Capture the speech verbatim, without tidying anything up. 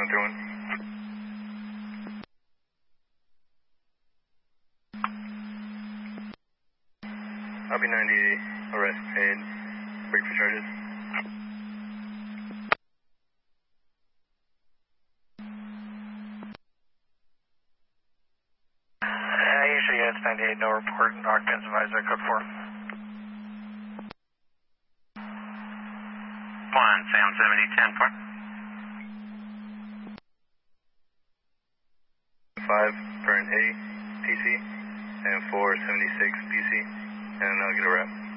one three one. Copy ninety-eight, arrest paid, break for charges. Uh, usually it's ninety-eight, no report, occupants advisor, code four. One, Sam seventy, ten four. five, burn A, P C, and four seventy-six, P C, and I'll get a wrap.